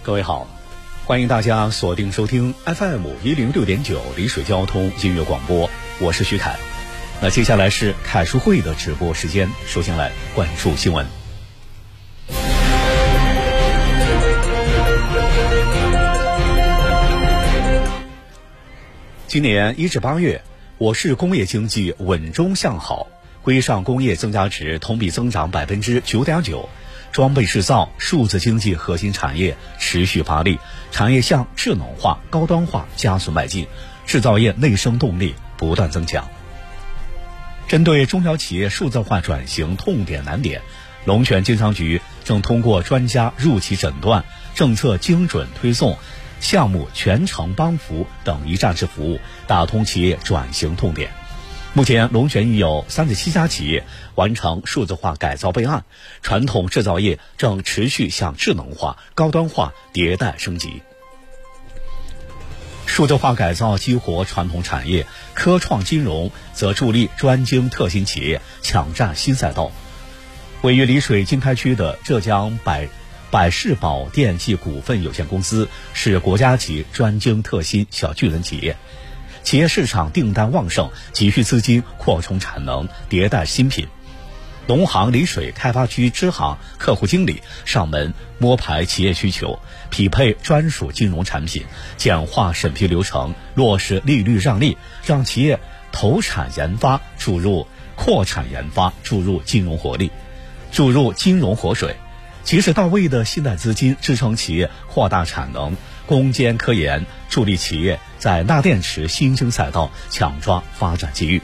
各位好，欢迎大家锁定收听 FM106.9 丽水交通音乐广播，我是徐凯。那接下来是凯书会的直播时间，首先来关注新闻。今年1至8月，我市工业经济稳中向好，规上工业增加值同比增长 9.9%。装备制造、数字经济核心产业持续发力，产业向智能化、高端化加速迈进，制造业内生动力不断增强。针对中小企业数字化转型痛点难点，龙泉经商局正通过专家入企诊断、政策精准推送、项目全程帮扶等一站式服务，打通企业转型痛点。目前，龙泉已有37家企业完成数字化改造备案，传统制造业正持续向智能化、高端化迭代升级。数字化改造激活传统产业，科创金融则助力专精特新企业抢占新赛道。位于丽水经开区的浙江百世宝电器股份有限公司是国家级专精特新小巨人企业。企业市场订单旺盛，急需资金扩充产能，迭代新品。农行丽水开发区支行客户经理上门摸排企业需求，匹配专属金融产品，简化审批流程，落实利率让利，让企业投产研发注入扩产研发，注入金融活力，注入金融活水。及时到位的信贷资金支撑企业扩大产能，攻坚科研，助力企业在钠电池新兴赛道抢抓发展机遇。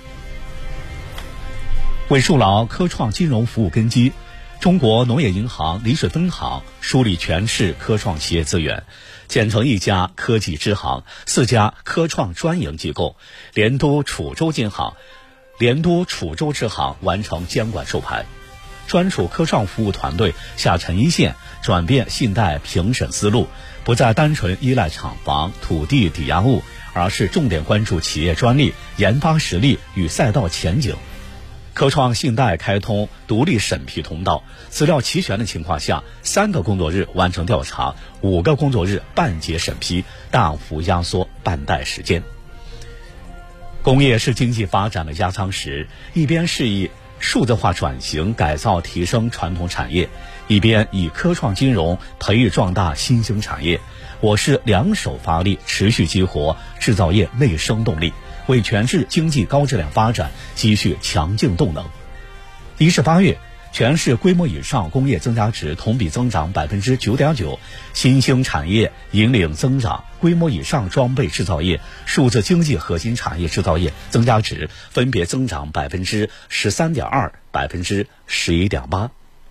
为筑牢科创金融服务根基，中国农业银行丽水分行梳理全市科创企业资源，建成1家科技支行、4家科创专营机构，联督楚州金行、联督楚州支行完成监管授牌。专属科创服务团队下沉一线，转变信贷评审思路，不再单纯依赖厂房、土地抵押物，而是重点关注企业专利、研发实力与赛道前景。科创信贷开通独立审批通道，资料齐全的情况下，3个工作日完成调查，5个工作日办结审批，大幅压缩办贷时间。工业是经济发展的压舱石，一边是以数字化转型改造提升传统产业，一边以科创金融培育壮大新兴产业。我市两手发力，持续激活制造业内生动力，为全市经济高质量发展积蓄强劲动能。1至8月，全市规模以上工业增加值同比增长 9.9%， 新兴产业引领增长，规模以上装备制造业、数字经济核心产业制造业增加值分别增长 13.2%、11.8%。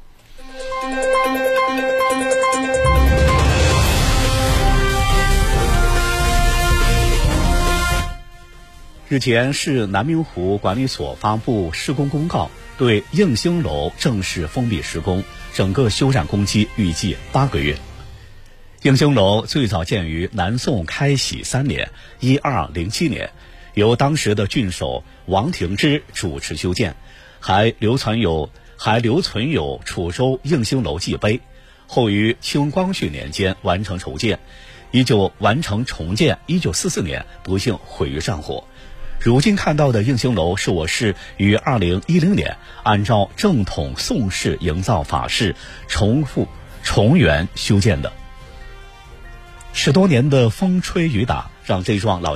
日前，市南明湖管理所发布施工公告，对映星楼正式封闭施工，整个修缮工期预计8个月。映星楼最早建于南宋开禧3年1207年，由当时的郡守王廷之主持修建，还留存有楚州映星楼记碑。后于清光绪年间完成筹建，1944年不幸毁于战火。如今看到的映星楼是我市于2010年按照正统宋式营造法式重圆修建的。10多年的风吹雨打，让这幢老